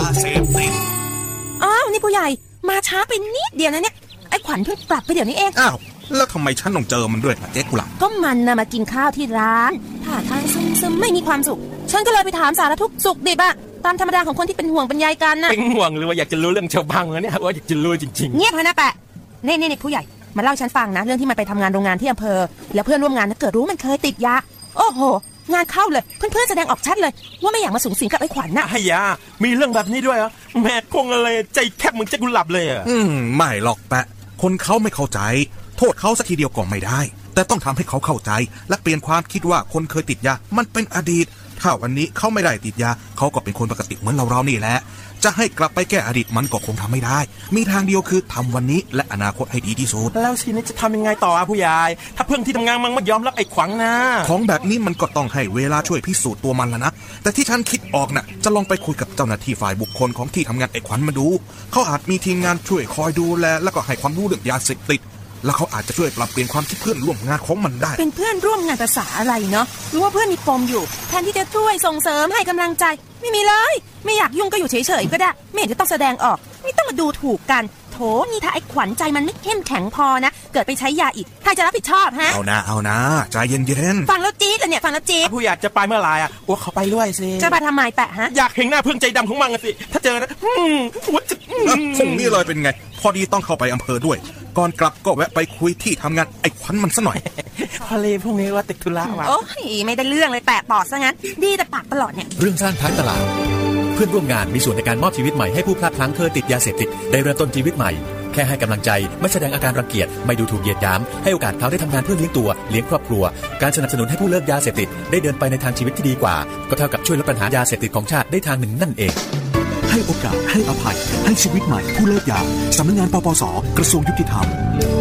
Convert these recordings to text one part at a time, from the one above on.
เสพติดอ้าวนี่ผู้ใหญ่มาช้าไปนิดเดียวนะเนี่ยไอ้ขวัญเพิ่งกลับไปเดี๋ยวนี้เองอ้าวแล้วทำไมฉันต้องเจอมันด้วยเจ๊กุหลาบก็มันน่ะมากินข้าวที่ร้านท่าทางซึมๆไม่มีความสุขฉันก็เลยไปถามสารทุกข์สุขดิบอะตามธรรมดาของคนที่เป็นห่วงเป็นใยกันน่ะเป็นห่วงหรือว่าอยากจะรู้เรื่องชาวบ้านเนี่ยว่าอยากจะรู้จริงๆเงียบเลยนะแปะนี่ผู้ใหญ่มาเล่าฉันฟังนะเรื่องที่มันไปทำงานโรงงานที่อำเภอแล้วเพื่อนร่วมงานเกิดรู้มันเคยติดยาโอ้โหงานเข้าเลยเพื่อนๆแสดงออกชัดเลยว่าไม่อยากมาสูงสิงกับไอ้ขวัญน่ะไอ้ยามีเรื่องแบบนี้ด้วยเหรอแม่คงอะไรใจแคบเหมือนเจ๊กุหลาบเลยอ่ะไม่หรอกแปะคนเขาไม่เข้าใจโทษเขาสักทีเดียวก็ไม่ได้แต่ต้องทำให้เขาเข้าใจและเปลี่ยนความคิดว่าคนเคยติดยามันเป็นอดีตถ้าวันนี้เขาไม่ได้ติดยาเขาก็เป็นคนปกติเหมือนเรานี่แหละจะให้กลับไปแก้อดีตมันก็คงทำไม่ได้มีทางเดียวคือทำวันนี้และอนาคตให้ดีที่สุดแล้วทีนี้จะทำยังไงต่อผู้ใหญ่ถ้าเพื่อนที่ทำงานมันไม่ยอมรับไอ้ขวัญนะของแบบนี้มันก็ต้องให้เวลาช่วยพิสูจน์ตัวมันละนะแต่ที่ฉันคิดออกน่ะจะลองไปคุยกับเจ้าหน้าที่ฝ่ายบุคคลของที่ทำงานไอ้ขวัญมาดูเขาอาจมีทีมงานช่วยคอยดูแลแล้วก็ให้ความรู้เรื่องยาเสพติดแล้วเขาอาจจะช่วยปรับเปลี่ยนความคิดเพื่อนร่วมงานของมันได้เป็นเพื่อนร่วมงานภาษาอะไรเนาะรู้ว่าเพื่อนมีปมอยู่แทนที่จะช่วยส่งเสริมให้กำลังใจไม่มีเลยไม่อยากยุ่งก็อยู่เฉยๆก็ได้ไม่เห็นจะต้องแสดงออกไม่ต้องมาดูถูกกันโถนี่ถ้าไอ้ขวัญใจมันไม่เข้มแข็งพอนะเกิดไปใช้ยาอีกใครจะรับผิดชอบฮะเอานะใจเย็นๆฟังแล้วจี๊ดเนี่ยฟังแล้วจี๊ดผู้อยากจะไปเมื่อไหร่อ่ะว่าเขาไปด้วยสิจะไปทำไมแปะฮะอยากเห็นหน้าเพื่อนใจดำของมันสิถ้าเจอนะว่าจะพรุ่งนี้เลยเป็นไงพอดีต้องเข้าไปอำเภอด้วยก่อนกลับก็แวะไปคุยที่ทำงานไอ้ขวัญมันซะหน่อยพอเลยพรุ่งนี้ว่าติดธุระว่ะโอ้ยไม่ได้เรื่องเลยแปะปอดซะงั้นดีแต่ปากตลอดเนี่ยเรื่องสร้างทางตลาดเพื่อนร่วมงานมีส่วนในการมอบชีวิตใหม่ให้ผู้พลาดพลั้งเคยติดยาเสพติดได้เริ่มต้นชีวิตใหม่แค่ให้กำลังใจไม่แสดงอาการรังเกียจไม่ดูถูกเหยียดหยามให้โอกาสเขาได้ทำงานเพื่อเลี้ยงตัวเลี้ยงครอบครัวการสนับสนุนให้ผู้เลิกยาเสพติดได้เดินไปในทางชีวิตที่ดีกว่าก็เท่ากับช่วยลดปัญหายาเสพติดของชาติได้ทางหนึ่งนั่นเองให้โอกาสให้อภัยให้ชีวิตใหม่ผู้เลิกยาสำนักงานปปส.กระทรวงยุติธรรม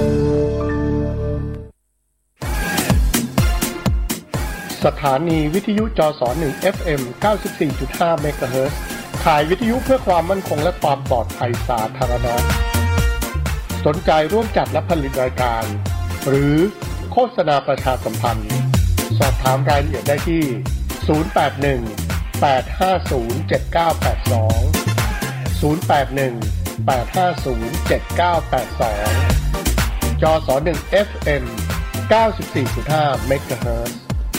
สถานีวิทยุจส1 FM 94.5 เมกะเฮิรตซ์ขายวิทยุเพื่อความมั่นคงและความปลอดภัยสาธารณะสนใจร่วมจัดและผลิตรายการหรือโฆษณาประชาสัมพันธ์สอบถามรายละเอียดได้ที่081-850-7982 081-850-7982 จส1 FM 94.5 เมกะเฮิรตซ์